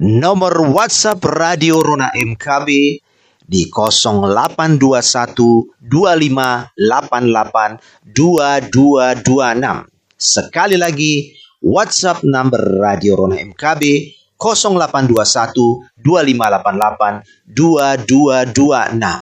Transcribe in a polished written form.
Nomor WhatsApp Radio Rona MKB di 0821 2588 2226. Sekali lagi, WhatsApp number Radio Rona MKB 0821 2588 2226.